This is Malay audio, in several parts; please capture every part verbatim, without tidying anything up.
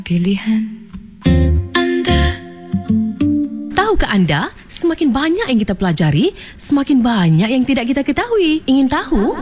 Pilihan anda. Tahukah anda, semakin banyak yang kita pelajari, semakin banyak yang tidak kita ketahui. Ingin tahu?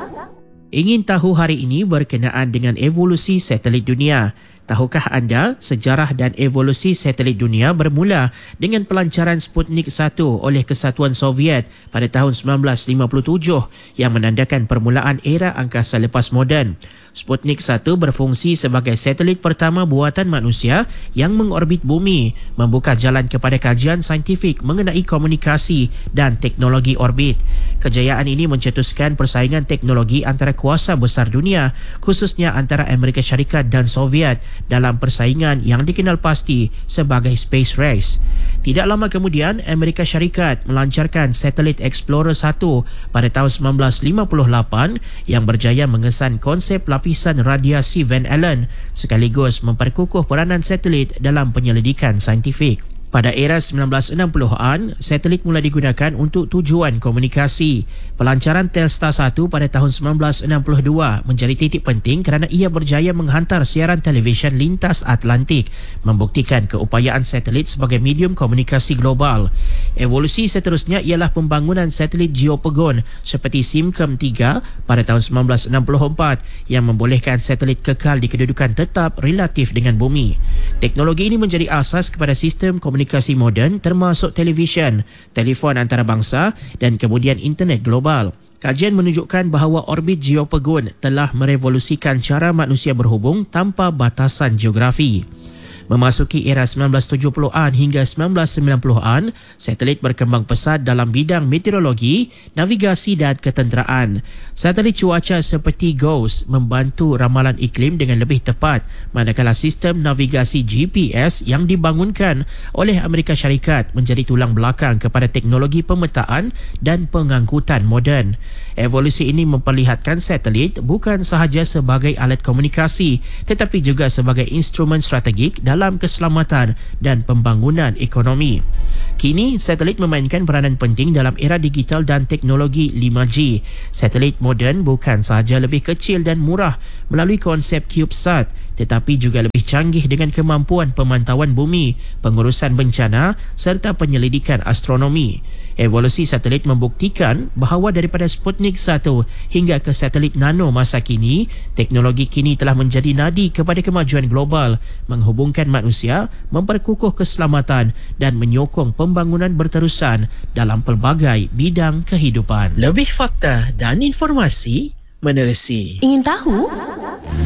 Ingin tahu hari ini berkenaan dengan evolusi satelit dunia. Tahukah anda, sejarah dan evolusi satelit dunia bermula dengan pelancaran Sputnik satu oleh Kesatuan Soviet pada tahun sembilan belas lima puluh tujuh yang menandakan permulaan era angkasa lepas moden. Sputnik satu berfungsi sebagai satelit pertama buatan manusia yang mengorbit bumi, membuka jalan kepada kajian saintifik mengenai komunikasi dan teknologi orbit. Kejayaan ini mencetuskan persaingan teknologi antara kuasa besar dunia, khususnya antara Amerika Syarikat dan Soviet, dalam persaingan yang dikenal pasti sebagai Space Race. Tidak lama kemudian, Amerika Syarikat melancarkan satelit Explorer satu pada tahun sembilan belas lima puluh lapan yang berjaya mengesan konsep lapisan radiasi Van Allen sekaligus memperkukuh peranan satelit dalam penyelidikan saintifik. Pada era sembilan belas enam puluhan, satelit mula digunakan untuk tujuan komunikasi. Pelancaran Telstar satu pada tahun sembilan belas enam puluh dua menjadi titik penting kerana ia berjaya menghantar siaran televisyen lintas Atlantik, membuktikan keupayaan satelit sebagai medium komunikasi global. Evolusi seterusnya ialah pembangunan satelit geopogon seperti SIMCOM tiga pada tahun sembilan belas enam puluh empat yang membolehkan satelit kekal di kedudukan tetap relatif dengan bumi. Teknologi ini menjadi asas kepada sistem komunikasi komunikasi moden termasuk televisyen, telefon antarabangsa dan kemudian internet global. Kajian menunjukkan bahawa orbit geopogon telah merevolusikan cara manusia berhubung tanpa batasan geografi. Memasuki era sembilan belas tujuh puluhan hingga sembilan belas sembilan puluhan, satelit berkembang pesat dalam bidang meteorologi, navigasi dan ketenteraan. Satelit cuaca seperti GOES membantu ramalan iklim dengan lebih tepat, manakala sistem navigasi G P S yang dibangunkan oleh Amerika Syarikat menjadi tulang belakang kepada teknologi pemetaan dan pengangkutan moden. Evolusi ini memperlihatkan satelit bukan sahaja sebagai alat komunikasi tetapi juga sebagai instrumen strategik dalam keselamatan dan pembangunan ekonomi. Kini, satelit memainkan peranan penting dalam era digital dan teknologi lima G. Satelit moden bukan sahaja lebih kecil dan murah melalui konsep CubeSat, tetapi juga lebih canggih dengan kemampuan pemantauan bumi, pengurusan bencana serta penyelidikan astronomi. Evolusi satelit membuktikan bahawa daripada Sputnik satu hingga ke satelit nano masa kini, teknologi kini telah menjadi nadi kepada kemajuan global, menghubungkan manusia, memperkukuh keselamatan dan menyokong pembangunan berterusan dalam pelbagai bidang kehidupan. Lebih fakta dan informasi menerusi. Ingin tahu?